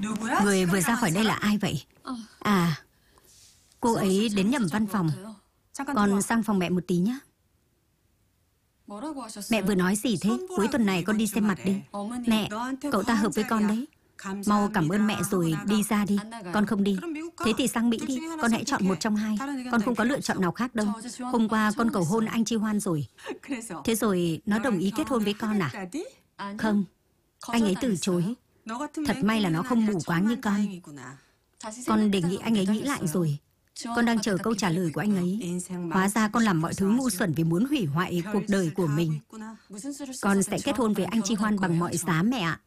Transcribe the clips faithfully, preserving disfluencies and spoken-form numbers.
Người vừa ra khỏi đây là ai vậy? À, cô ấy đến nhầm văn phòng. Con sang phòng mẹ một tí nhé. Mẹ vừa nói gì thế? Cuối tuần này con đi xem mặt đi. Mẹ, cậu ta hợp với con đấy. Mau cảm ơn mẹ rồi đi ra đi. Con không đi. Thế thì sang Mỹ đi. Con hãy chọn một trong hai. Con không có lựa chọn nào khác đâu. Hôm qua con cầu hôn anh Chi Hoan rồi. Thế rồi nó đồng ý kết hôn với con à? Không, anh ấy từ chối. Thật may là nó không mù quáng như con. Con đề nghị anh ấy nghĩ lại rồi. Con đang chờ câu trả lời của anh ấy. Hóa ra con làm mọi thứ ngu xuẩn vì muốn hủy hoại cuộc đời của mình. Con sẽ kết hôn với anh Chi Hoan bằng mọi giá mẹ ạ.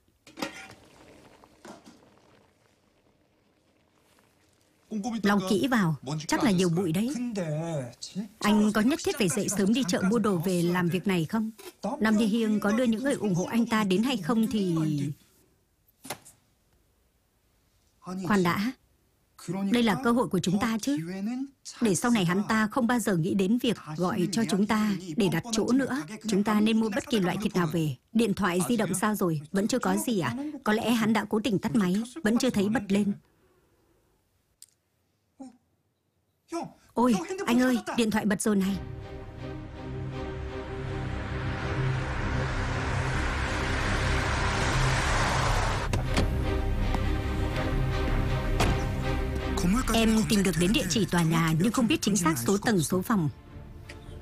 Lau kỹ vào, chắc là nhiều bụi đấy. Anh có nhất thiết phải dậy sớm đi chợ mua đồ về làm việc này không? Nam Như Hiêng có đưa những người ủng hộ anh ta đến hay không thì... Khoan đã, đây là cơ hội của chúng ta chứ. Để sau này hắn ta không bao giờ nghĩ đến việc gọi cho chúng ta để đặt chỗ nữa. Chúng ta nên mua bất kỳ loại thịt nào về. Điện thoại di động sao rồi? Vẫn chưa có gì à? Có lẽ hắn đã cố tình tắt máy, vẫn chưa thấy bật lên. Ôi, anh ơi, điện thoại bật rồi này. Em tìm được đến địa chỉ tòa nhà nhưng không biết chính xác số tầng số phòng.